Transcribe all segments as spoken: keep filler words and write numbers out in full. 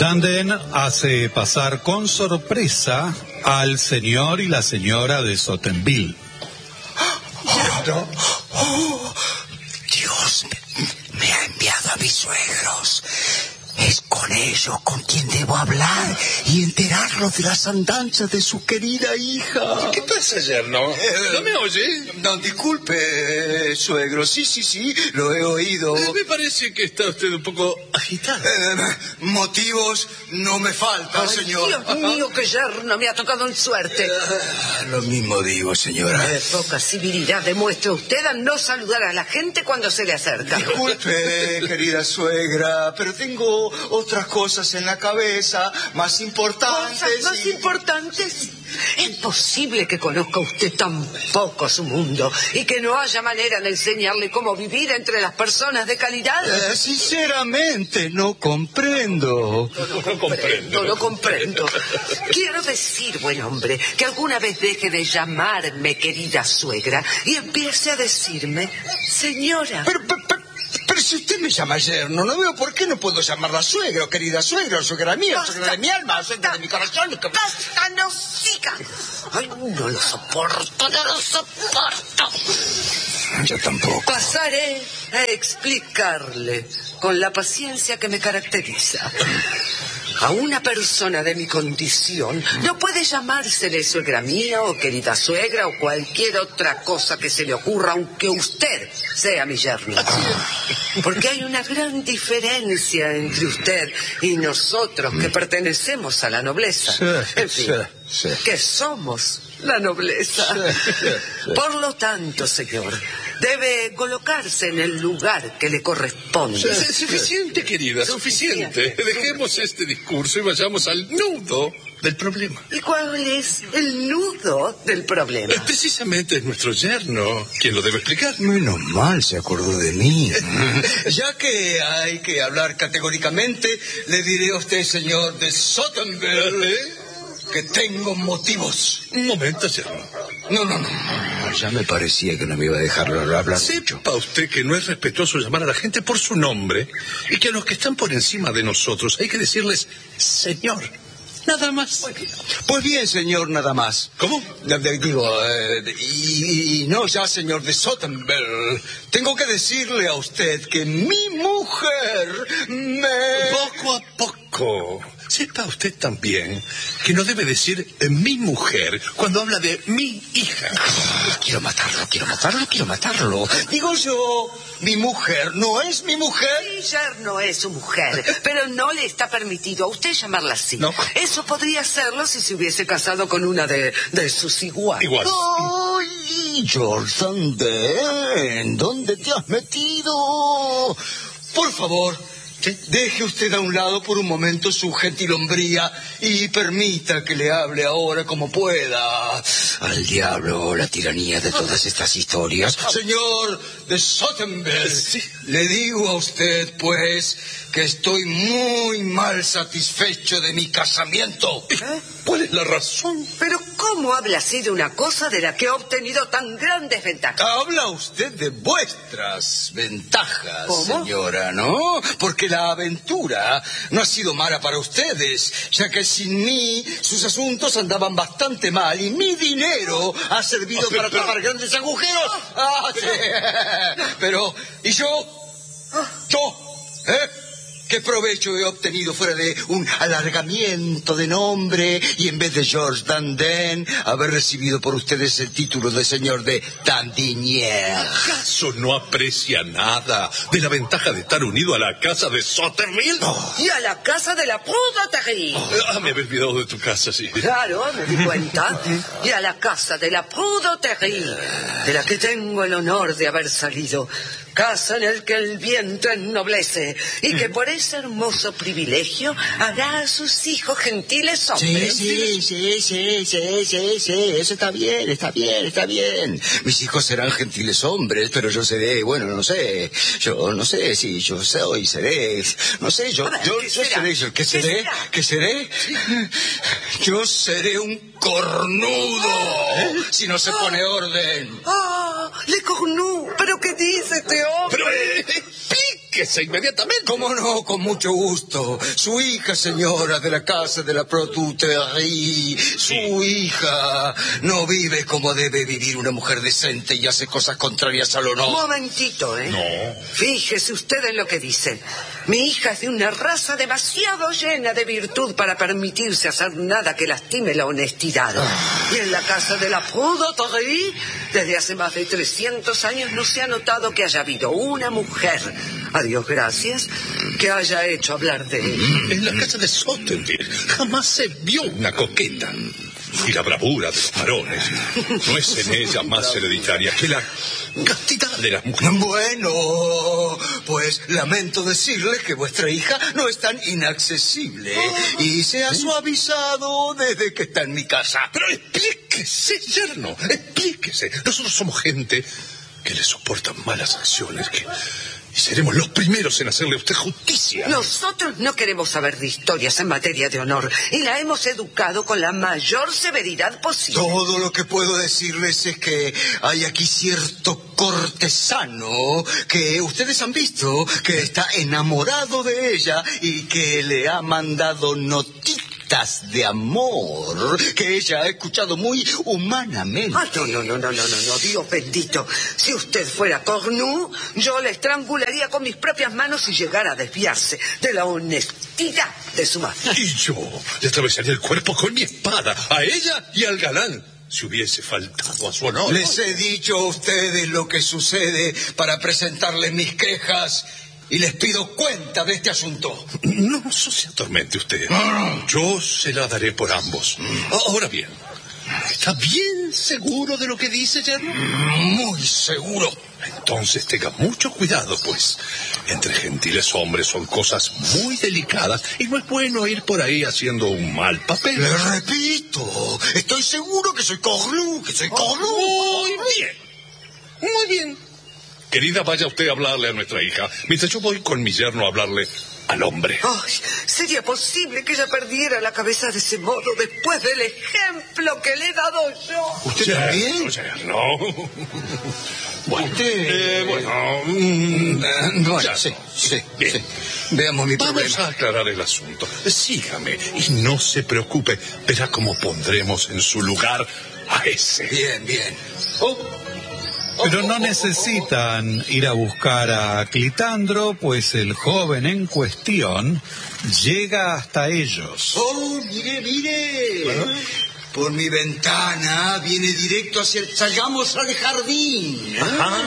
Danden hace pasar con sorpresa al señor y la señora de Sottenville. Oh, oh, Dios me, me ha enviado a mis suegros. Es con ellos con quien debo hablar y enterarlos de las andanzas de su querida hija. ¿Qué pasa, yerno? Eh, ¿No me oye? No, disculpe, suegro. Sí, sí, sí, lo he oído. Eh, me parece que está usted un poco agitado. Eh, motivos no me faltan, Ay, señor. Dios mío, que yerno me ha tocado en suerte. Eh, lo mismo digo, señora. De poca civilidad demuestra usted al no saludar a la gente cuando se le acerca. Disculpe, querida suegra, pero tengo otras cosas en la cabeza, más importantes. ¿Cosas más y... importantes? Es posible que conozca usted tan poco su mundo y que no haya manera de enseñarle cómo vivir entre las personas de calidad. Eh, sinceramente, no comprendo. No lo comprendo, no lo comprendo. Quiero decir, buen hombre, que alguna vez deje de llamarme querida suegra y empiece a decirme señora. Pero, pero, pero, pero si usted me llama yerno, no veo por qué no puedo llamarla suegra, querida suegra, suegra mía, Basta, suegra de mi alma, suegra de mi corazón. ¡Basta, no siga! Ay, no lo soporto, no lo soporto. Yo tampoco. Pasaré a explicarle con la paciencia que me caracteriza. A una persona de mi condición no puede llamársele suegra mía o querida suegra o cualquier otra cosa que se le ocurra, aunque usted sea mi yerno. Porque hay una gran diferencia entre usted y nosotros que pertenecemos a la nobleza. Sí, En fin, sí, sí. que somos la nobleza. Sí, sí. Por lo tanto, señor, debe colocarse en el lugar que le corresponde. Es suficiente, querida, suficiente. Suficiente. Dejemos este discurso y vayamos al nudo del problema. ¿Y cuál es el nudo del problema? Eh, Precisamente es nuestro yerno quien lo debe explicar. Menos mal se acordó de mí. Ya que hay que hablar categóricamente, le diré a usted, señor de Sottenville, que tengo motivos. Un momento, yerno. No, no, no. Ya me parecía que no me iba a dejar hablar mucho. Sepa usted que no es respetuoso llamar a la gente por su nombre y que a los que están por encima de nosotros hay que decirles señor. Nada más. Pues bien, señor, nada más. ¿Cómo? De- de- Digo, eh, y, y no ya, señor de Sottenville. Tengo que decirle a usted que mi mujer me... Poco a poco. Sepa usted también que no debe decir eh, mi mujer cuando habla de mi hija. Quiero matarlo, quiero matarlo, quiero matarlo. Digo yo, mi mujer no es mi mujer. Mi yerno es su mujer, pero no le está permitido a usted llamarla así. No. Eso podría hacerlo si se hubiese casado con una de, de sus iguales. Igual. ¡Ay, George Anden! ¿Dónde te has metido? Por favor, ¿Qué? deje usted a un lado por un momento su gentilhombría y permita que le hable ahora como pueda. Al diablo la tiranía de todas estas historias. Señor de Sottenville, Sí. le digo a usted, pues, que estoy muy mal satisfecho de mi casamiento. ¿Eh? ¿Cuál es la razón? Pero ¿cómo habla así de una cosa de la que ha obtenido tan grandes ventajas? Habla usted de vuestras ventajas, ¿Cómo? señora, ¿no? Porque la aventura no ha sido mala para ustedes, ya que sin mí sus asuntos andaban bastante mal y mi dinero ha servido para tapar grandes agujeros. Ah, sí. Pero, ¿y yo? ¿Yo? ¿Eh? ¿Qué provecho he obtenido fuera de un alargamiento de nombre y en vez de George Danden haber recibido por ustedes el título de señor de Dandinier? ¿Acaso no aprecia nada de la ventaja de estar unido a la casa de Sottenville? Y a la casa de la prudeterie. Ah, me había olvidado de tu casa, sí. Claro, me di cuenta. Y a la casa de la prudeterie, de la que tengo el honor de haber salido. Casa en el que el viento ennoblece y que por ese hermoso privilegio hará a sus hijos gentiles hombres. Sí, sí, sí, sí, sí, sí, eso está bien, está bien, está bien. Mis hijos serán gentiles hombres, pero yo seré, bueno, no sé, yo no sé si yo soy, seré, no sé, yo, A ver, yo, ¿qué yo será? seré, yo, ¿qué ¿Qué seré? será? ¿Qué seré? Yo seré un cornudo, si no se pone orden. ¡Ah! ¡Le Cornu! ¿Pero qué dice este hombre? Pero, eh, explique. Acérquese inmediatamente. ¿Cómo no? Con mucho gusto. Su hija, señora, de la casa de la Protuterie. Su hija no vive como debe vivir una mujer decente y hace cosas contrarias al honor. Un momentito, ¿eh? No. Fíjese usted en lo que dice. Mi hija es de una raza demasiado llena de virtud para permitirse hacer nada que lastime la honestidad. Y en la casa de la Protuterie, desde hace más de trescientos años, no se ha notado que haya habido una mujer, a Dios gracias, que haya hecho hablar de él. En la casa de Sottenville jamás se vio una coqueta. Y la bravura de los varones no es en ella más hereditaria que la castidad de las mujeres. Bueno, pues lamento decirles que vuestra hija no es tan inaccesible y se ha suavizado desde que está en mi casa. Pero explíquese, yerno, explíquese. Nosotros somos gente que le soportan malas acciones, que... y seremos los primeros en hacerle a usted justicia. Nosotros no queremos saber de historias en materia de honor y la hemos educado con la mayor severidad posible. Todo lo que puedo decirles es que hay aquí cierto cortesano que ustedes han visto que está enamorado de ella y que le ha mandado notitas de amor que ella ha escuchado muy humanamente. Ah, no, no, no, no, no, no, no, Dios bendito. Si usted fuera Cornu, yo le estrangularía con mis propias manos si llegara a desviarse de la honestidad de su madre. Y yo le atravesaría el cuerpo con mi espada, a ella y al galán, si hubiese faltado a su honor. Les he dicho a ustedes lo que sucede para presentarles mis quejas y les pido cuenta de este asunto. No, no se atormente usted. Yo se la daré por ambos. Ahora bien, ¿está bien seguro de lo que dice, yerno? Muy seguro. Entonces tenga mucho cuidado, pues. Entre gentiles hombres son cosas muy delicadas y no es bueno ir por ahí haciendo un mal papel. Le repito, estoy seguro que soy Cornu, que soy Cornu. Muy bien, muy bien. Querida, vaya usted a hablarle a nuestra hija, mientras yo voy con mi yerno a hablarle al hombre. Ay, ¿sería posible que ella perdiera la cabeza de ese modo después del ejemplo que le he dado yo? ¿Usted también? Yerno. Bueno, ¿Usted? eh, bueno, mm, Bueno, ya. sí, sí, Bien. sí. Veamos mi Vamos problema. a aclarar el asunto. Sígame y no se preocupe. Verá cómo pondremos en su lugar a ese. Bien, bien. Oh. Pero no necesitan ir a buscar a Clitandro, pues el joven en cuestión llega hasta ellos. Oh, mire, mire. Por mi ventana viene directo hacia el... Salgamos al jardín. Ajá.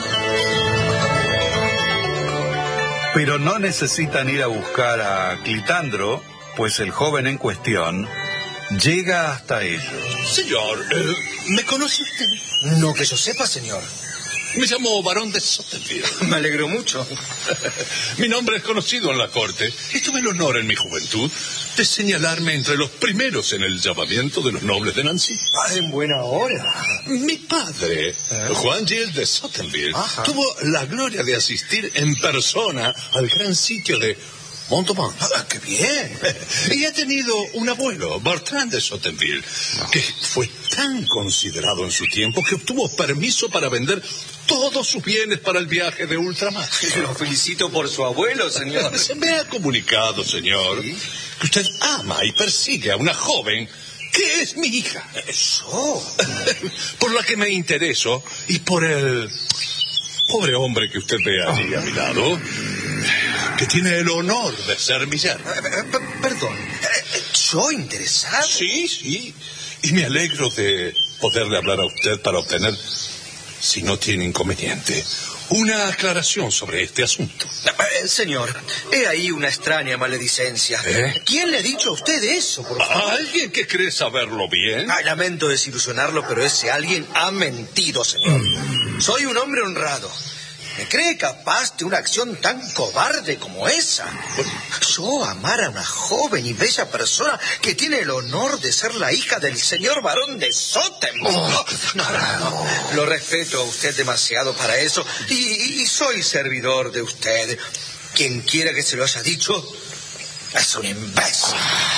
Pero no necesitan ir a buscar a Clitandro, pues el joven en cuestión llega hasta ellos. Señor, eh, ¿me conoce usted? No que yo sepa, señor. Me llamo Barón de Sottenville. Me alegro mucho. Mi nombre es conocido en la corte y tuve el honor en mi juventud de señalarme entre los primeros en el llamamiento de los nobles de Nancy. Ah, en buena hora. Mi padre, ¿Eh? Juan Gilles de Sottenville, Ajá. tuvo la gloria de asistir en persona al gran sitio de Montauban. Ah, ¡qué bien! Y ha tenido un abuelo, Bertrand de Sottenville, que fue tan considerado en su tiempo que obtuvo permiso para vender todos sus bienes para el viaje de ultramar. Lo felicito por su abuelo, señor. Se me ha comunicado, señor, ¿Sí? que usted ama y persigue a una joven que es mi hija. Eso. Por la que me intereso y por el pobre hombre que usted ve allí a mi lado, que tiene el honor de ser mi yerno. Perdón, ¿yo interesado? Sí, sí. Y me alegro de poderle hablar a usted para obtener, si no tiene inconveniente, una aclaración sobre este asunto. Eh, señor, he ahí una extraña maledicencia. ¿Eh? ¿Quién le ha dicho a usted eso, por favor? ¿Alguien que cree saberlo bien? Ay, lamento desilusionarlo, pero ese alguien ha mentido, señor. Mm. Soy un hombre honrado. ¿Me cree capaz de una acción tan cobarde como esa? Yo amar a una joven y bella persona que tiene el honor de ser la hija del señor barón de Sottenville. Oh, no, no, no. Lo respeto a usted demasiado para eso y, y soy servidor de usted. Quien quiera que se lo haya dicho es un imbécil. El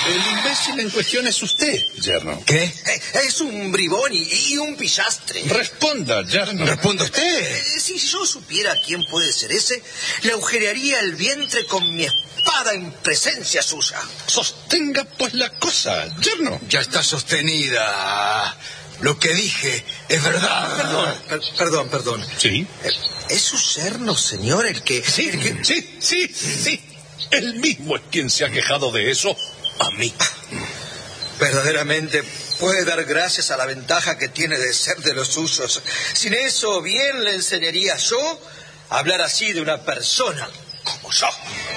imbécil en cuestión es usted, yerno. ¿Qué? Eh, Es un bribón y, y un pillastre. Responda, yerno. ¿Responde usted? Eh, Si yo supiera quién puede ser ese, le agujerearía el vientre con mi espada en presencia suya. Sostenga pues la cosa, yerno. Ya está sostenida. Lo que dije es verdad. Perdón, per- perdón, perdón. Sí. Eh, ¿Es su yerno, señor, el que... Sí, el que- sí, sí, sí. Él mismo es quien se ha quejado de eso a mí. Verdaderamente puede dar gracias a la ventaja que tiene de ser de los suyos. Sin eso, bien le enseñaría yo a hablar así de una persona como yo.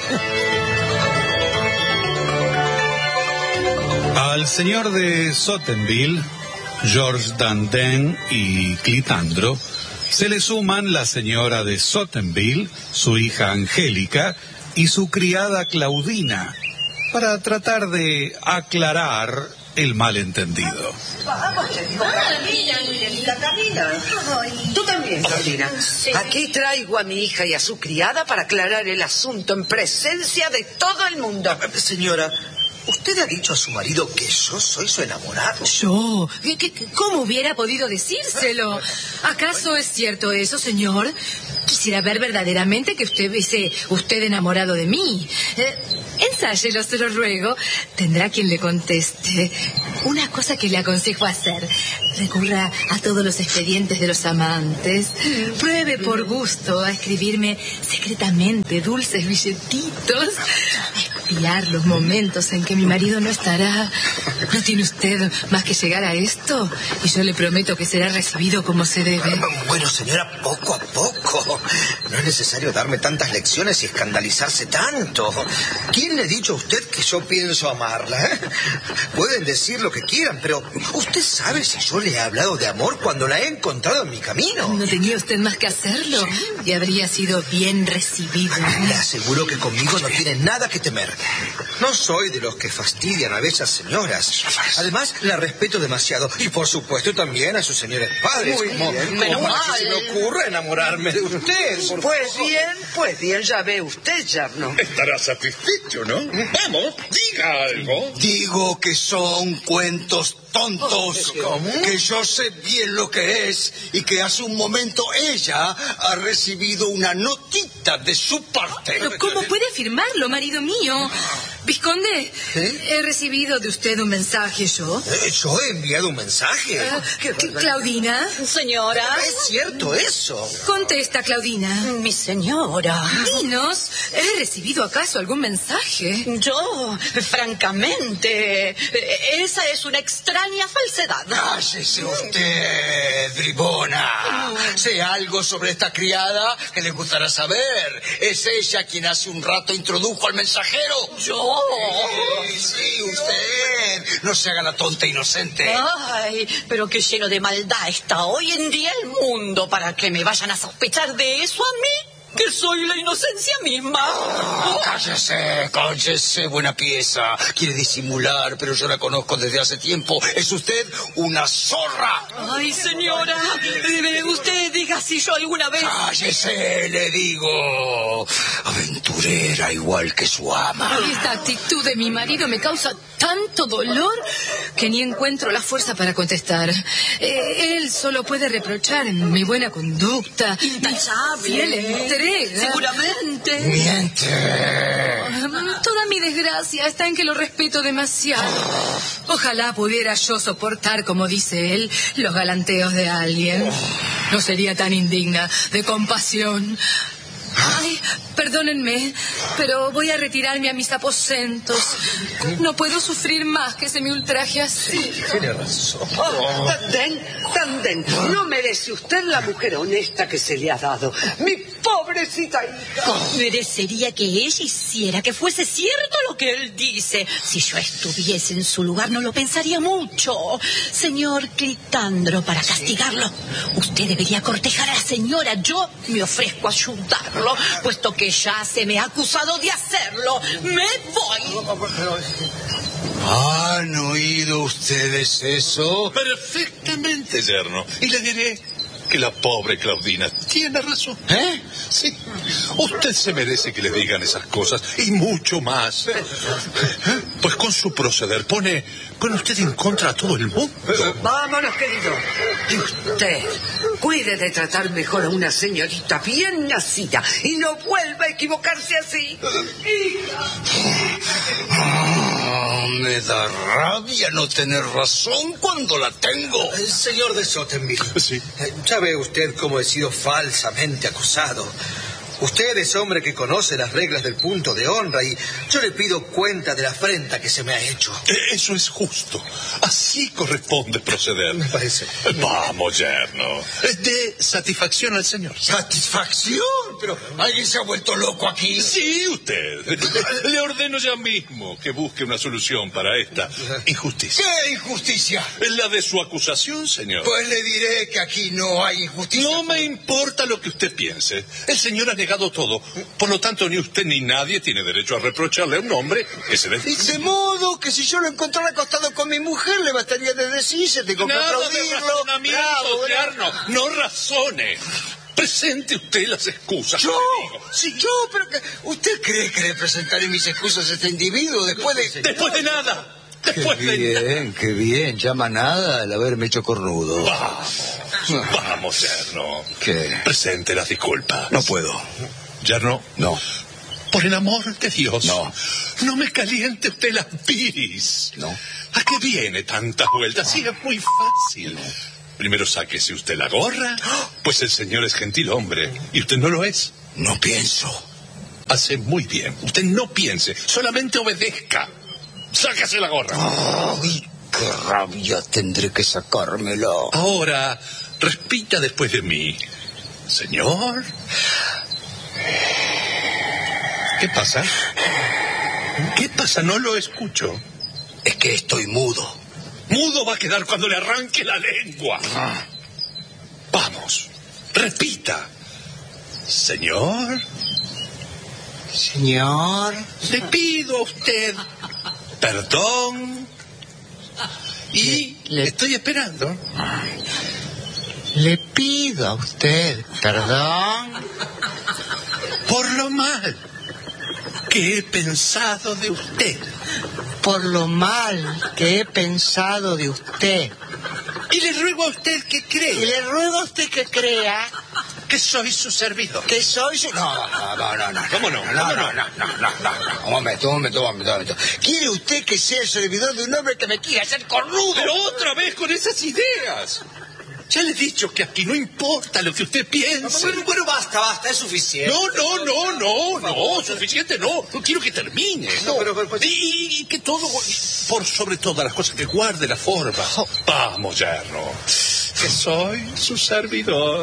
Al señor de Sottenville, George Dandin y Clitandro, se le suman la señora de Sottenville, su hija Angélica y su criada Claudina, para tratar de aclarar el malentendido. Tú también, Claudina. Aquí traigo a mi hija y a su criada para aclarar el asunto en presencia de todo el mundo. Señora, ¿usted ha dicho a su marido que yo soy su enamorado? Yo, ¿Qué- qué- qué- ¿cómo hubiera podido decírselo? ¿Acaso es cierto eso, señor? Quisiera ver verdaderamente que usted hubiese usted enamorado de mí. Eh, ensáyelo, se lo ruego. Tendrá quien le conteste. Una cosa que le aconsejo hacer: recurra a todos los expedientes de los amantes. Pruebe por gusto a escribirme secretamente dulces billetitos, a espiar los momentos en que mi marido no estará. ¿No tiene usted más que llegar a esto? Y yo le prometo que será recibido como se debe. Bueno, señora, poco a poco. No es necesario darme tantas lecciones y escandalizarse tanto. ¿Quién le ha dicho a usted que yo pienso amarla? eh? Pueden decir lo que quieran, pero ¿usted sabe si yo le he hablado de amor cuando la he encontrado en mi camino? No tenía usted más que hacerlo y habría sido bien recibido. Le aseguro que conmigo no tiene nada que temer. No soy de los que fastidian a bellas señoras. Además, la respeto demasiado. Y por supuesto también a sus señores padres. Muy como, bien, como menos para que mal. se me ocurra enamorarme de usted. por Pues favor. bien, pues bien, ya ve usted, Yerno. Estará satisfecho, ¿no? Vamos, diga algo. Digo que son cuentos tontos, que yo sé bien lo que es y que hace un momento ella ha recibido una notita de su parte. Pero ¿cómo puede afirmarlo, marido mío? Vizconde, ¿Eh? he recibido de usted un mensaje yo. Eh, ¿Yo he enviado un mensaje? ¿Qué- qué- Claudina, Señora, ¿Es cierto eso? contesta, Claudina. mi señora. Dinos, ¿he recibido acaso algún mensaje? Yo, francamente, eh, esa es una extraña falsedad. Cállese usted, bribona. Sé algo sobre esta criada que le gustará saber. Es ella quien hace un rato introdujo al mensajero. Yo. Sí, sí, usted. No se haga la tonta inocente. Ay, pero qué lleno de maldad está hoy en día el mundo para que me vayan a sospechar de eso a mí, que soy la inocencia misma. Cállese, cállese, buena pieza. Quiere disimular, pero yo la conozco desde hace tiempo. Es usted una zorra. Ay, señora, eh, usted diga si yo alguna vez... Cállese, le digo. Aventurera igual que su ama. Esta actitud de mi marido me causa tanto dolor que ni encuentro la fuerza para contestar. Eh, él solo puede reprochar mi buena conducta, mi Intachable. fiel entrega. Seguramente. Miente. Toda mi desgracia está en que lo respeto demasiado. Ojalá pudiera yo soportar, como dice él, los galanteos de alguien. No sería tan indigna de compasión. Ay, perdónenme, pero voy a retirarme a mis aposentos. No puedo sufrir más que se me ultraje así. Tiene razón. Oh, Tandén, Tandén, no merece usted la mujer honesta que se le ha dado. Mi pobrecita hija. Merecería que ella hiciera que fuese cierto lo que él dice. Si yo estuviese en su lugar no lo pensaría mucho. Señor Clitandro, para castigarlo, usted debería cortejar a la señora. Yo me ofrezco a ayudarlo, puesto que ya se me ha acusado de hacerlo. Me voy. ¿Han oído ustedes eso? Perfectamente, yerno. Y le diré que la pobre Claudina tiene razón. ¿Eh? Sí. Usted se merece que le digan esas cosas y mucho más. ¿Eh? Pues Con su proceder pone, pone usted en contra a todo el mundo. Vámonos, querido. Y usted, cuide de tratar mejor a una señorita bien nacida y no vuelva a equivocarse así. Ah, me da rabia no tener razón cuando la tengo. Eh, Señor de Sottenville, Sí. eh, ya ve usted cómo he sido falsamente acusado. Usted es hombre que conoce las reglas del punto de honra y yo le pido cuenta de la afrenta que se me ha hecho. Eh, Eso es justo. Así corresponde proceder. Me parece. Vamos, yerno. De satisfacción al señor. ¿Satisfacción? Pero alguien se ha vuelto loco aquí. Sí, usted. Le ordeno ya mismo que busque una solución para esta injusticia. ¿Qué injusticia? La de su acusación, señor. Pues le diré que aquí no hay injusticia. No me importa lo que usted piense. El señor ha negado todo. Por lo tanto, ni usted ni nadie tiene derecho a reprocharle a un hombre que se desdice. De modo que si yo lo encontrara acostado con mi mujer, le bastaría de decirse, tengo que Nada de aplaudirlo. razonamiento, Bravo, yerno. No razone. Presente usted las excusas. ¿Yo? que digo. Sí, yo, pero que, ¿usted cree que le presentaré mis excusas a este individuo después de...? Después de nada. Después Qué de nada. bien, qué bien. Llama nada el haberme hecho cornudo. Vamos, vamos, yerno. ¿Qué? Presente las disculpas. No puedo. Yerno, No, por el amor de Dios. No. No me caliente usted las piris. no. ¿A qué viene tantas vueltas? Sí, es muy fácil. Primero sáquese usted la gorra, pues el señor es gentil hombre y usted no lo es. No pienso. Hace muy bien. Usted no piense, solamente obedezca. Sáquese la gorra. Ay, qué rabia tendré que sacármela. Ahora, repita después de mí. Señor. ¿Qué pasa? ¿Qué pasa? No lo escucho. Es que estoy mudo. Mudo va a quedar cuando le arranque la lengua. Ah. Vamos, repita. Señor, Señor. le pido a usted perdón y Le- le- estoy esperando. Le pido a usted perdón. Por lo mal que he pensado de usted. Por lo mal que he pensado de usted. Y le ruego a usted que Y crea le ruego a usted que crea que soy su servidor. que soy su... No, no, no, no, no. ¿Cómo no? No, ¿Cómo no, no? no, no, no, no, no. Un momento, un momento, un momento, un momento. ¿Quiere usted que sea el servidor de un hombre que me quiera hacer cornudo? Pero otra vez con esas ideas. Ya le he dicho que aquí no importa lo que usted piense. Bueno, bueno, basta, basta, es suficiente. No, no, no, no, no, suficiente no. No quiero que termine. No, pero, pero, pues- Y, y que todo, por sobre todas las cosas, que guarde la forma. Vamos, yerno. Que soy su servidor.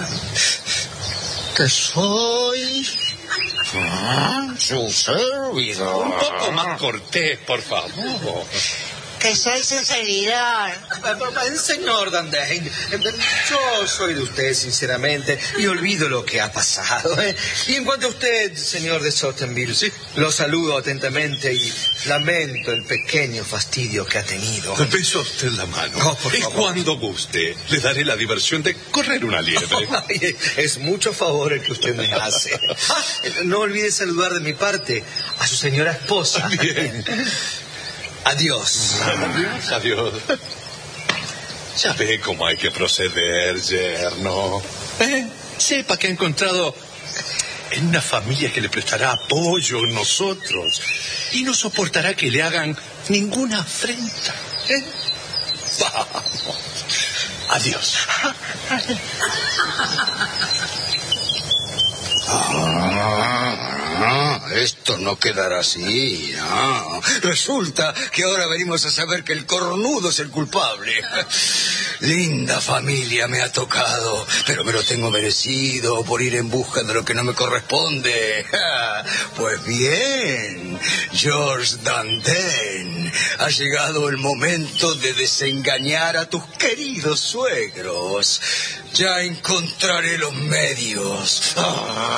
Que soy... ah, su servidor. Un poco más cortés, por favor. Que soy su servidor. Eh, Señor Dandane, yo soy de usted, sinceramente, y olvido lo que ha pasado. ¿eh? Y en cuanto a usted, señor de Sottenville, Sí. lo saludo atentamente y lamento el pequeño fastidio que ha tenido. Le beso a usted la mano. No, por y favor. cuando guste, le daré la diversión de correr una liebre. Ay, es mucho favor el que usted me hace. Ah, no olvide saludar de mi parte a su señora esposa. Bien. Adiós. Adiós, adiós. Ya ve cómo hay que proceder, yerno. ¿Eh? Sepa que ha encontrado en una familia que le prestará apoyo en nosotros y no soportará que le hagan ninguna afrenta. ¿Eh? Vamos. Adiós. Ah, esto no quedará así, no. Resulta que ahora venimos a saber que el cornudo es el culpable. Linda familia me ha tocado, pero me lo tengo merecido por ir en busca de lo que no me corresponde. Pues bien, George Dandane, ha llegado el momento de desengañar a tus queridos suegros. Ya encontraré los medios. Ah.